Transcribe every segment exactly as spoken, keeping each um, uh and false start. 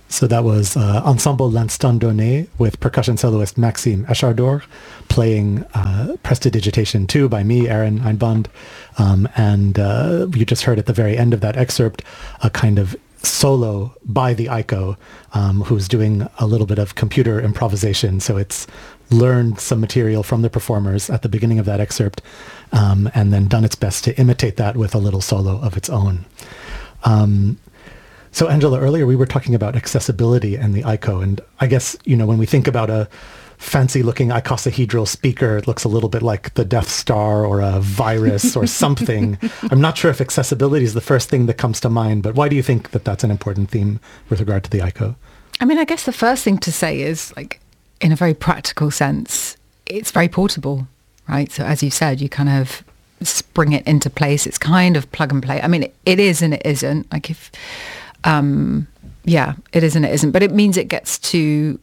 So that was uh, Ensemble L'Instant Donné with percussion soloist Maxime Echardor playing uh, Prestidigitation two by me, Aaron Einbond. Um, and uh, you just heard at the very end of that excerpt a kind of solo by the Aiko, um, who's doing a little bit of computer improvisation. So it's learned some material from the performers at the beginning of that excerpt, um, and then done its best to imitate that with a little solo of its own. Um, so Angela, earlier we were talking about accessibility and the Aiko, and I guess, you know, when we think about a fancy-looking icosahedral speaker, it looks a little bit like the Death Star or a virus or something. I'm not sure if accessibility is the first thing that comes to mind, but why do you think that that's an important theme with regard to the Aiko? I mean, I guess the first thing to say is, like, in a very practical sense, it's very portable, right? So as you said, you kind of spring it into place. It's kind of plug and play. I mean, it, it is and it isn't. Like if, um, yeah, it is and it isn't. But it means it gets to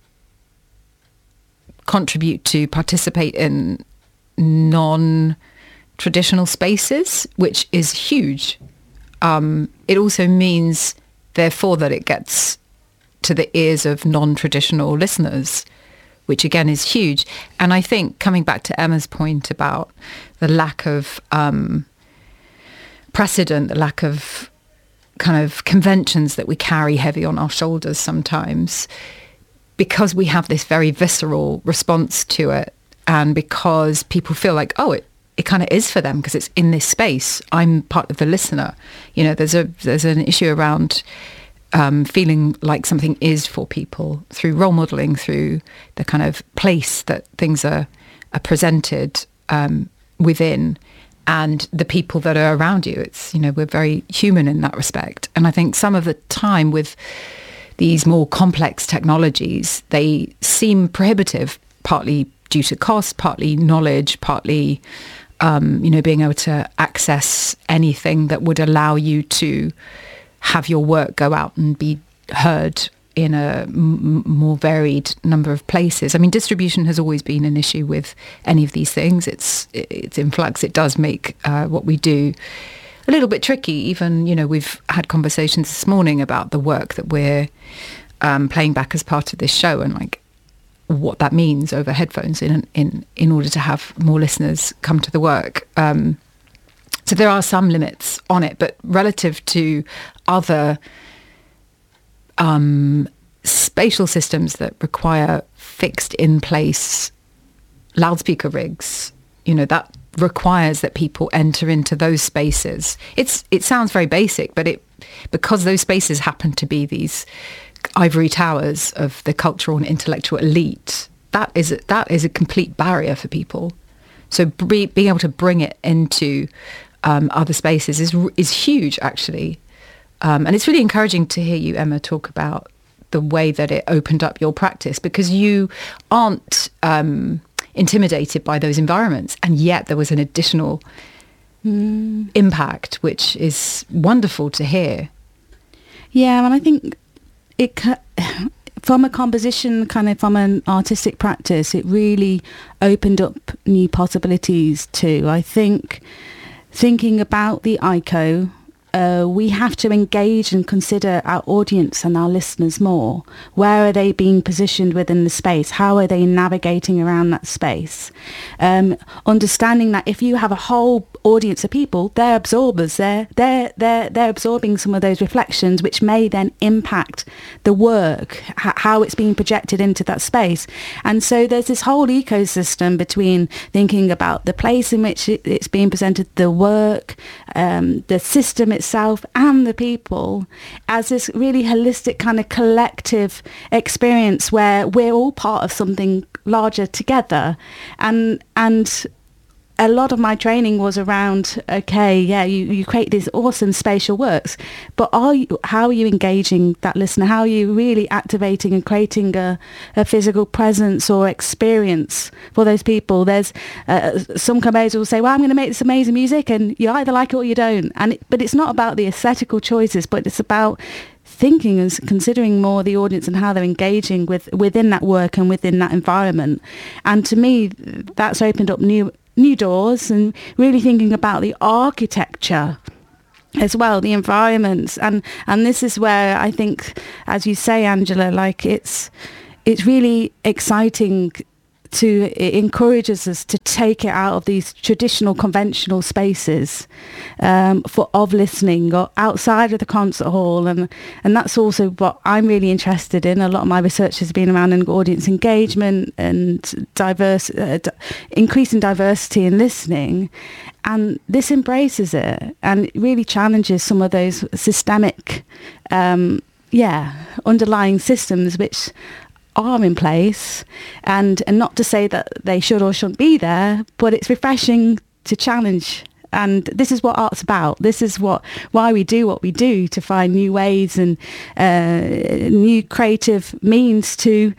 contribute to participate in non-traditional spaces, which is huge. Um, it also means, therefore, that it gets to the ears of non-traditional listeners, which again is huge. And I think, coming back to Emma's point about the lack of um, precedent, the lack of kind of conventions that we carry heavy on our shoulders sometimes, because we have this very visceral response to it, and because people feel like, oh, it, it kind of is for them because it's in this space. I'm part of the listener. You know, there's a there's an issue around Um, feeling like something is for people through role modelling, through the kind of place that things are, are presented um, within, and the people that are around you. It's, you know, we're very human in that respect. And I think some of the time with these more complex technologies, they seem prohibitive, partly due to cost, partly knowledge, partly, um, you know, being able to access anything that would allow you to have your work go out and be heard in a m- more varied number of places. I mean, distribution has always been an issue with any of these things. It's it's in flux. It does make uh, what we do a little bit tricky. Even, you know, we've had conversations this morning about the work that we're um, playing back as part of this show, and like what that means over headphones in in in order to have more listeners come to the work. Um, So there are some limits on it, but relative to other um, spatial systems that require fixed in-place loudspeaker rigs, you know, that requires that people enter into those spaces. It's it sounds very basic, but it because those spaces happen to be these ivory towers of the cultural and intellectual elite, that is a, that is a complete barrier for people. So be, being able to bring it into Um, other spaces is is huge, actually. Um, and it's really encouraging to hear you, Emma, talk about the way that it opened up your practice, because you aren't um, intimidated by those environments, and yet there was an additional mm. impact, which is wonderful to hear. Yeah, and I think it from a composition, kind of from an artistic practice, it really opened up new possibilities too. I think thinking about the Aiko, uh, we have to engage and consider our audience and our listeners more. Where are they being positioned within the space? How are they navigating around that space? Um, understanding that if you have a whole audience of people, they're absorbers. They're they're they're they're absorbing some of those reflections, which may then impact the work, h- how it's being projected into that space. And so there's this whole ecosystem between thinking about the place in which it, it's being presented, the work, um, the system itself, and the people, as this really holistic kind of collective experience where we're all part of something larger together. And and a lot of my training was around, okay, yeah, you, you create these awesome spatial works, but are you, how are you engaging that listener? How are you really activating and creating a, a physical presence or experience for those people? There's uh, some composers will say, well, I'm going to make this amazing music, and you either like it or you don't. And it, but it's not about the aesthetical choices, but it's about thinking and considering more the audience and how they're engaging with within that work and within that environment. And to me, that's opened up new new doors, and really thinking about the architecture as well, the environments, and and this is where I think, as you say, Angela, like it's it's really exciting to, it encourages us to take it out of these traditional conventional spaces um, for of listening or outside of the concert hall, and and that's also what I'm really interested in. A lot of my research has been around audience engagement and diverse, uh, d- increasing diversity in listening, and this embraces it and it really challenges some of those systemic, um, yeah, underlying systems which are in place, and and not to say that they should or shouldn't be there, but it's refreshing to challenge. And this is what art's about. This is what why we do what we do, to find new ways and uh, new creative means to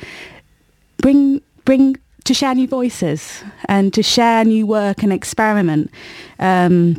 bring bring to share new voices and to share new work and experiment. Um,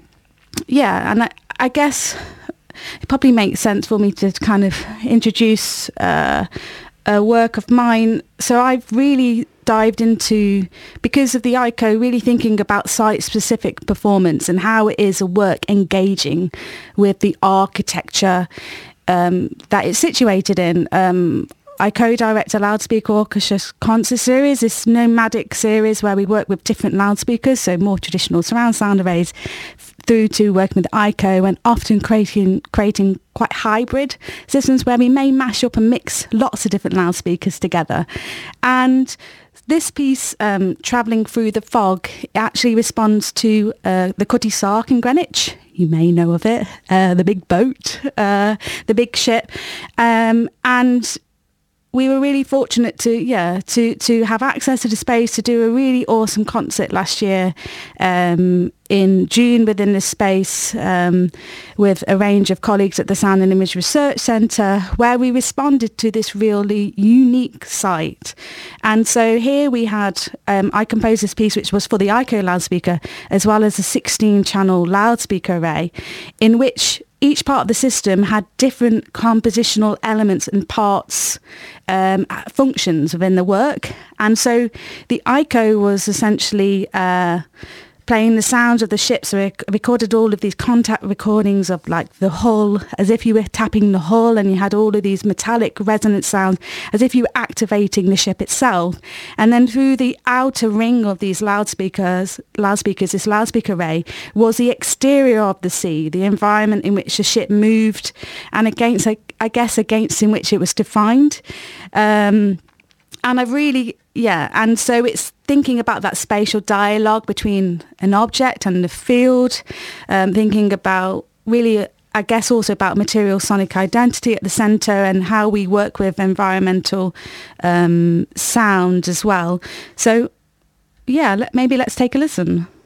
yeah, and I, I guess it probably makes sense for me to kind of introduce uh, a work of mine. So I've really dived into, because of the I C O, really thinking about site-specific performance and how it is a work engaging with the architecture um, that it's situated in. Um, I co-direct a loudspeaker orchestra concert series, this nomadic series where we work with different loudspeakers, so more traditional surround sound arrays, through to working with I C O and often creating creating quite hybrid systems where we may mash up and mix lots of different loudspeakers together. And this piece, um, Travelling Through the Fog, actually responds to uh, the Cutty Sark in Greenwich. You may know of it, uh, the big boat, uh, the big ship. Um, and we were really fortunate to, yeah, to, to have access to the space to do a really awesome concert last year um, in June within this space um, with a range of colleagues at the Sound and Image Research Centre, where we responded to this really unique site. And so here we had, um, I composed this piece which was for the I C O loudspeaker, as well as a sixteen channel loudspeaker array, in which each part of the system had different compositional elements and parts, um, functions within the work. And so the I C O was essentially uh, playing the sounds of the ship. So it recorded all of these contact recordings of like the hull, as if you were tapping the hull, and you had all of these metallic resonant sounds as if you were activating the ship itself. And then through the outer ring of these loudspeakers, loudspeakers, this loudspeaker array was the exterior of the sea, the environment in which the ship moved, and against, I guess, against in which it was defined. Um, and I really, yeah, and so it's thinking about that spatial dialogue between an object and the field, um, thinking about really, I guess, also about material sonic identity at the centre and how we work with environmental um, sound as well. So, yeah, let, maybe let's take a listen.